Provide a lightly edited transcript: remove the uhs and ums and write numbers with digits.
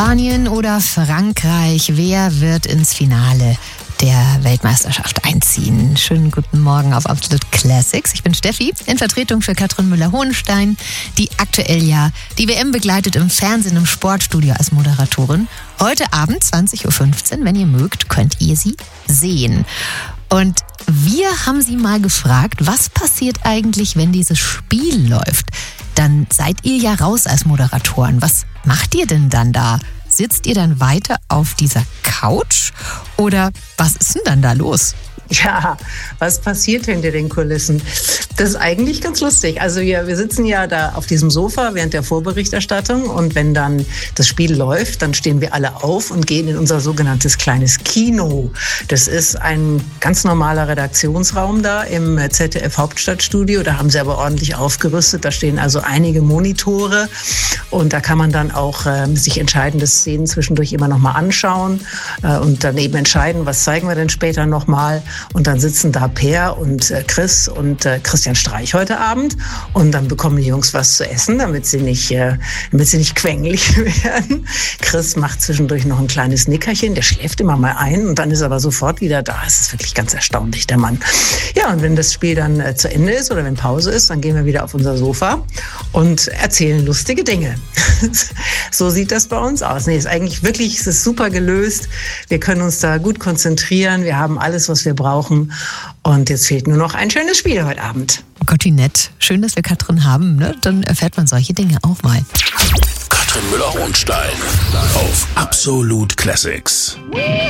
Spanien oder Frankreich? Wer wird ins Finale der Weltmeisterschaft einziehen? Schönen guten Morgen auf Absolute Classics. Ich bin Steffi, in Vertretung für Katrin Müller-Hohenstein, die aktuell ja die WM begleitet im Fernsehen, im Sportstudio als Moderatorin. Heute Abend 20.15 Uhr, wenn ihr mögt, könnt ihr sie sehen. Und wir haben sie mal gefragt, was passiert eigentlich, wenn dieses Spiel läuft? Dann seid ihr ja raus als Moderatoren. Was macht ihr denn dann da? Sitzt ihr dann weiter auf dieser Couch? Oder was ist denn dann da los? Ja, was passiert hinter den Kulissen? Das ist eigentlich ganz lustig. Also wir sitzen ja da auf diesem Sofa während der Vorberichterstattung und wenn dann das Spiel läuft, dann stehen wir alle auf und gehen in unser sogenanntes kleines Kino. Das ist ein ganz normaler Redaktionsraum da im ZDF Hauptstadtstudio. Da haben sie aber ordentlich aufgerüstet. Da stehen also einige Monitore und da kann man dann auch sich entscheidende Szenen zwischendurch immer noch mal anschauen und dann eben entscheiden, was zeigen wir denn später noch mal. Und dann sitzen da Per und Chris und Christian Streich heute Abend und dann bekommen die Jungs was zu essen, damit sie nicht quengelig werden. Chris macht zwischendurch noch ein kleines Nickerchen, der schläft immer mal ein und dann ist er aber sofort wieder da. Es ist wirklich ganz erstaunlich, der Mann. Ja, und wenn das Spiel dann zu Ende ist oder wenn Pause ist, dann gehen wir wieder auf unser Sofa und erzählen lustige Dinge. So sieht das bei uns aus. Nee, ist eigentlich wirklich, es ist super gelöst. Wir können uns da gut konzentrieren. Wir haben alles, was wir brauchen. Und jetzt fehlt nur noch ein schönes Spiel heute Abend. Oh Gott, wie nett. Schön, dass wir Katrin haben, ne? Dann erfährt man solche Dinge auch mal. Katrin Müller-Hohenstein auf Absolute Classics.